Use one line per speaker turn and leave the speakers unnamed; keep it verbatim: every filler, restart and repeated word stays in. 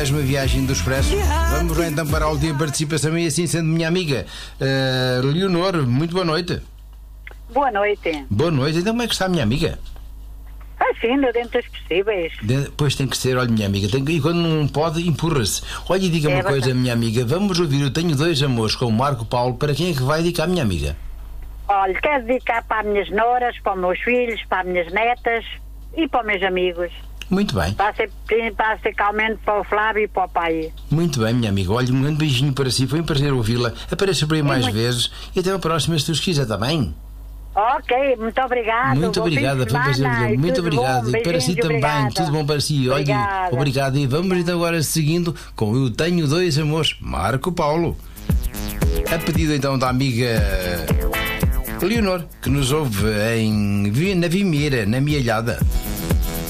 Uma viagem do Expresso. Vamos lá então para a última participação e assim sendo minha amiga uh, Leonor, muito boa noite.
Boa noite.
Boa noite, então como é que está a minha amiga?
Assim, dentro dos possíveis.
De, pois tem que ser, olha minha amiga, tem que, e quando não pode, empurra-se. Olha e diga-me
é
uma coisa,
bastante.
minha amiga, vamos ouvir Eu Tenho Dois Amores com o Marco Paulo. Para quem é que vai dedicar, minha amiga?
Olha, quero dedicar para as minhas noras, para os meus filhos, para as minhas netas e para os meus amigos.
Muito bem.
Para principalmente para o Flávio e para o pai.
Muito bem, minha amiga. Olha, um grande beijinho para si. Foi um prazer ouvi-la. Apareça por aí mais
muito...
vezes e até a próxima, se Deus quiser, está bem?
Ok, muito obrigado.
Muito obrigada, foi um prazer. Muito obrigado. E para si também,
obrigada.
Tudo bom para si. Olha,
Obrigada.
obrigado. E vamos então agora seguindo com Eu Tenho Dois Amores, Marco Paulo. A pedido então da amiga Leonor, que nos ouve em, na Vimeira, na Mielhada.